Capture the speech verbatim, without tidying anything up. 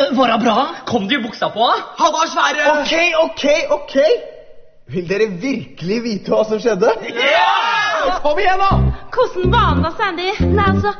var det bra? Kom du i buksa på? Han var svære. Ok, ok, ok. Vil dere virkelig vite hva som skjedde? Ja! Kom igjen da! Hvordan var han da, Sandy? Nei, altså,